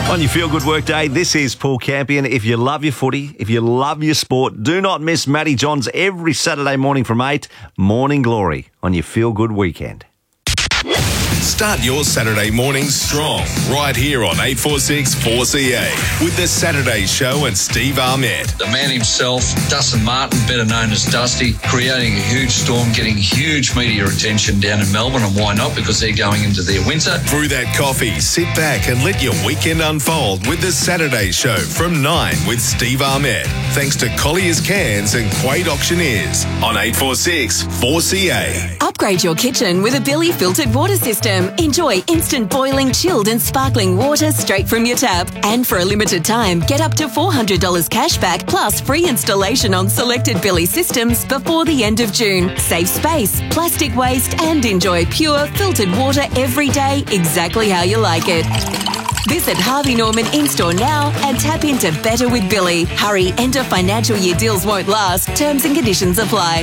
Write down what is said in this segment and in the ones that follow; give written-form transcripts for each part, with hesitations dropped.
On your Feel Good Work Day, this is Paul Campion. If you love your footy, if you love your sport, do not miss Matty Johns every Saturday morning from 8, Morning Glory, on your Feel Good Weekend. Start your Saturday mornings strong right here on 846 4CA with the Saturday Show and Steve Ahmed. The man himself, Dustin Martin, better known as Dusty, creating a huge storm, getting huge media attention down in Melbourne, and why not? Because they're going into their winter. Brew that coffee, sit back and let your weekend unfold with the Saturday Show from 9 with Steve Ahmed. Thanks to Collier's Cans and Quade Auctioneers on 846 4CA. Upgrade your kitchen with a Billy filtered water system. Enjoy instant boiling, chilled and sparkling water straight from your tap. And for a limited time, get up to $400 cash back plus free installation on selected Billy systems before the end of June. Save space, plastic waste and enjoy pure filtered water every day exactly how you like it. Visit Harvey Norman in-store now and tap into Better with Billy. Hurry, end of financial year deals won't last. Terms and conditions apply.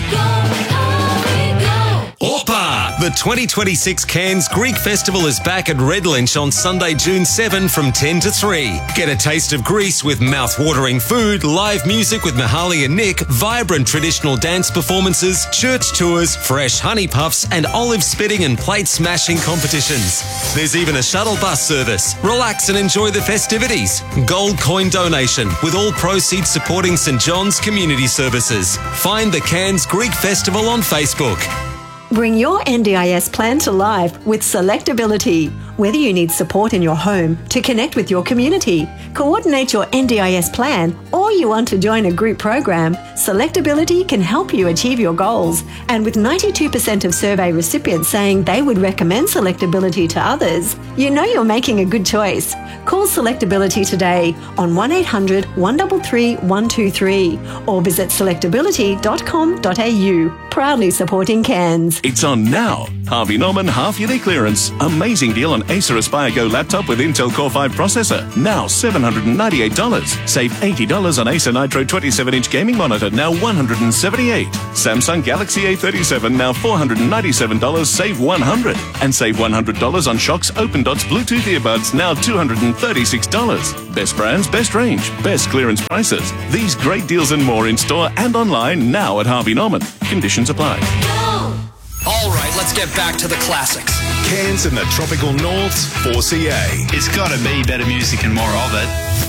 Orpa! The 2026 Cairns Greek Festival is back at Red Lynch on Sunday, June 7 from 10 to 3. Get a taste of Greece with mouth-watering food, live music with Mihaly and Nick, vibrant traditional dance performances, church tours, fresh honey puffs, and olive spitting and plate smashing competitions. There's even a shuttle bus service. Relax and enjoy the festivities. Gold coin donation with all proceeds supporting St John's Community Services. Find the Cairns Greek Festival on Facebook. Bring your NDIS plan to life with Selectability. Whether you need support in your home to connect with your community, coordinate your NDIS plan, or you want to join a group program, Selectability can help you achieve your goals. And with 92% of survey recipients saying they would recommend Selectability to others, you know you're making a good choice. Call Selectability today on 1800 133 123 or visit selectability.com.au. Proudly supporting Cairns. It's on now. Harvey Norman half-yearly clearance. Amazing deal on Acer Aspire Go laptop with Intel Core 5 processor. Now $798. Save $80 on Acer Nitro 27-inch gaming monitor. Now $178. Samsung Galaxy A37. Now $497. Save $100. And save $100 on Shox Open Dots Bluetooth earbuds. Now $236. Best brands, best range, best clearance prices. These great deals and more in store and online now at Harvey Norman. Conditions apply. All right, let's get back to the classics. Cairns and the tropical norths, 4CA. It's got to be better music and more of it.